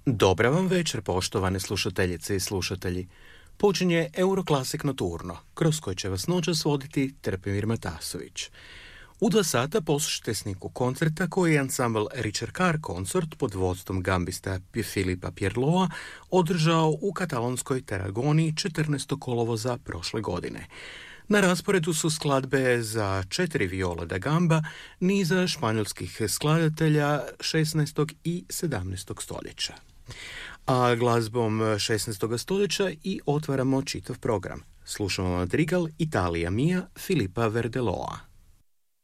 Dobra vam večer, poštovane slušateljice i slušatelji. Počinje Euroclassic Nocturno, kroz koje će vas noćas voditi Trpimir Matasović. U 2 sata poslušajte sniku koncerta koji je ansambl Richard Carr Consort pod vodstvom gambista Filipa Pierloa održao u katalonskoj Tarragoni 14. kolovoza prošle godine. Na rasporedu su skladbe za 4 viola da gamba, niza španjolskih skladatelja 16. i 17. stoljeća. A glazbom 16. stoljeća i otvaramo čitav program. Slušamo madrigal Italija Mia Filipa Verdeloa.